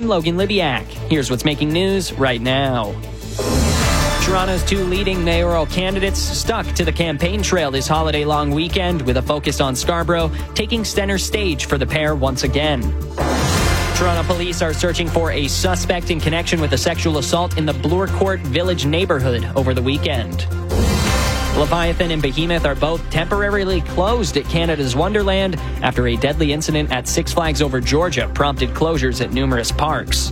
I'm Logan Libiak. Here's what's making news right now. Toronto's two leading mayoral candidates stuck to the campaign trail this holiday-long weekend with a focus on Scarborough, taking center stage for the pair once again. Toronto police are searching for a suspect in connection with a sexual assault in the Bloor Court Village neighborhood over the weekend. Leviathan and Behemoth are both temporarily closed at Canada's Wonderland after a deadly incident at Six Flags Over Georgia prompted closures at numerous parks.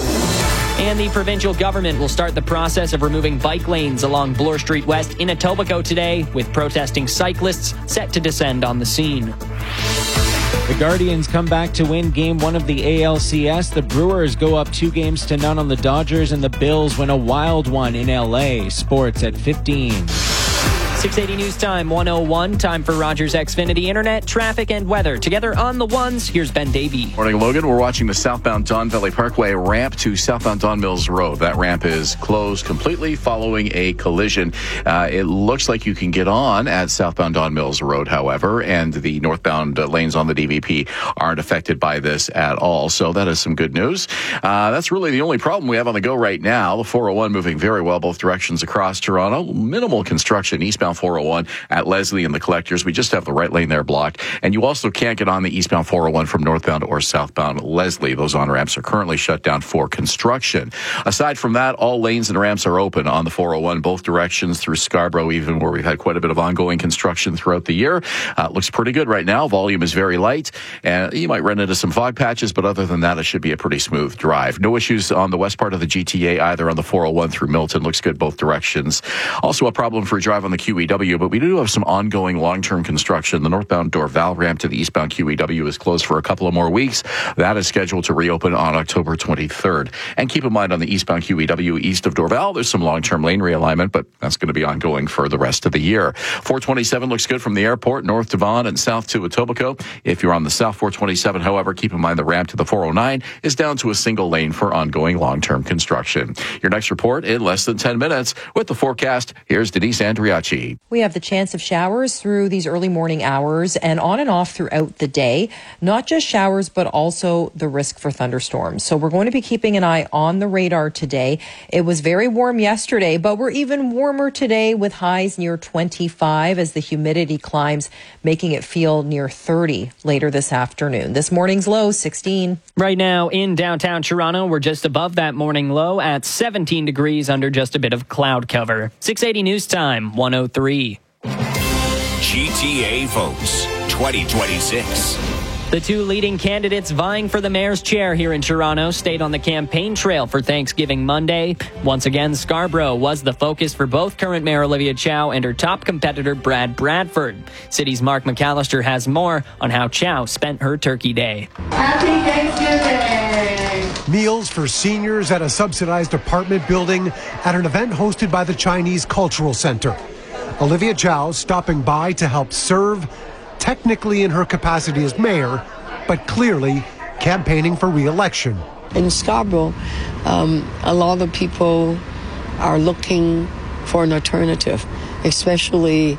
And the provincial government will start the process of removing bike lanes along Bloor Street West in Etobicoke today, with protesting cyclists set to descend on the scene. The Guardians come back to win Game 1 of the ALCS. The Brewers go up 2-0 on the Dodgers, and the Bills win a wild one in LA. Sports at 15. 680 News Time 101. Time for Rogers Xfinity Internet, traffic, and weather. Together on the ones, here's Ben Davey. Morning, Logan. We're watching the southbound Don Valley Parkway ramp to southbound Don Mills Road. That ramp is closed completely following a collision. It looks like you can get on at southbound Don Mills Road, however, and the northbound lanes on the DVP aren't affected by this at all. So that is some good news. That's really the only problem we have on the go right now. The 401 moving very well both directions across Toronto. Minimal construction eastbound 401 at Leslie and the Collectors. We just have the right lane there blocked. And you also can't get on the eastbound 401 from northbound or southbound Leslie. Those on-ramps are currently shut down for construction. Aside from that, all lanes and ramps are open on the 401, both directions through Scarborough, even where we've had quite a bit of ongoing construction throughout the year. Looks pretty good right now. Volume is very light, and you might run into some fog patches, but other than that, it should be a pretty smooth drive. No issues on the west part of the GTA either on the 401 through Milton. Looks good both directions. Also a problem for a drive on the QEW, but we do have some ongoing long-term construction. The northbound Dorval ramp to the eastbound QEW is closed for a couple of more weeks. That is scheduled to reopen on October 23rd. And keep in mind on the eastbound QEW east of Dorval, there's some long-term lane realignment, but that's going to be ongoing for the rest of the year. 427 looks good from the airport, north to Vaughan and south to Etobicoke. If you're on the south 427, however, keep in mind the ramp to the 409 is down to a single lane for ongoing long-term construction. Your next report in less than 10 minutes. With the forecast, here's Denise Andriacci. We have the chance of showers through these early morning hours and on and off throughout the day. Not just showers, but also the risk for thunderstorms. So we're going to be keeping an eye on the radar today. It was very warm yesterday, but we're even warmer today with highs near 25 as the humidity climbs, making it feel near 30 later this afternoon. This morning's low, 16. Right now in downtown Toronto, we're just above that morning low at 17 degrees under just a bit of cloud cover. 680 News Time 103. GTA votes 2026. The two leading candidates vying for the mayor's chair here in Toronto stayed on the campaign trail for Thanksgiving Monday. Once again, Scarborough was the focus for both current Mayor Olivia Chow and her top competitor, Brad Bradford. City's Mark McAllister has more on how Chow spent her Turkey Day. Happy Thanksgiving! Meals for seniors at a subsidized apartment building at an event hosted by the Chinese Cultural Center. Olivia Chow stopping by to help serve, technically in her capacity as mayor, but clearly campaigning for re-election. In Scarborough, a lot of people are looking for an alternative, especially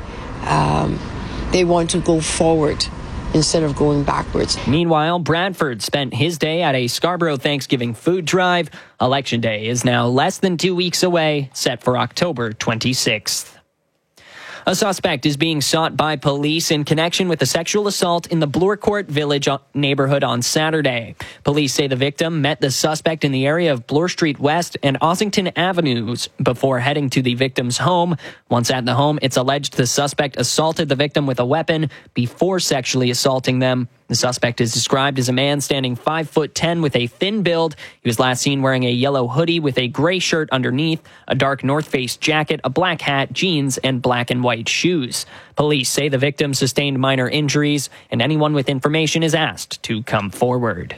they want to go forward instead of going backwards. Meanwhile, Bradford spent his day at a Scarborough Thanksgiving food drive. Election Day is now less than 2 weeks away, set for October 26th. A suspect is being sought by police in connection with a sexual assault in the Bloor Court Village neighborhood on Saturday. Police say the victim met the suspect in the area of Bloor Street West and Ossington Avenues before heading to the victim's home. Once at the home, it's alleged the suspect assaulted the victim with a weapon before sexually assaulting them. The suspect is described as a man standing 5'10" with a thin build. He was last seen wearing a yellow hoodie with a gray shirt underneath, a dark North Face jacket, a black hat, jeans, and black and white shoes. Police say the victim sustained minor injuries, and anyone with information is asked to come forward.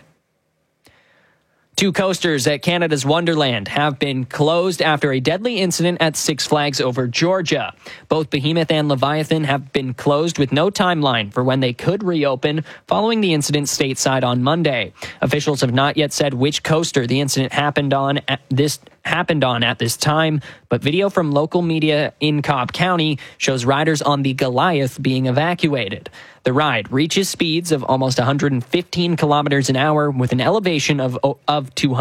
Two coasters at Canada's Wonderland have been closed after a deadly incident at Six Flags Over Georgia. Both Behemoth and Leviathan have been closed with no timeline for when they could reopen following the incident stateside on Monday. Officials have not yet said which coaster the incident happened on at this time, but video from local media in Cobb County shows riders on the Goliath being evacuated. The ride reaches speeds of almost 115 kilometers an hour with an elevation of 200